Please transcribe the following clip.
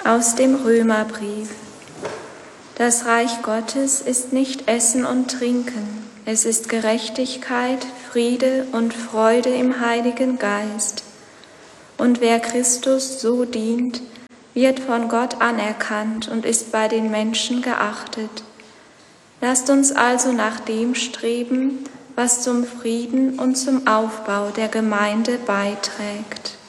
Aus dem Römerbrief. Das Reich Gottes ist nicht Essen und Trinken, es ist Gerechtigkeit, Friede und Freude im Heiligen Geist. Und wer Christus so dient, wird von Gott anerkannt und ist bei den Menschen geachtet. Lasst uns also nach dem streben, was zum Frieden und zum Aufbau der Gemeinde beiträgt.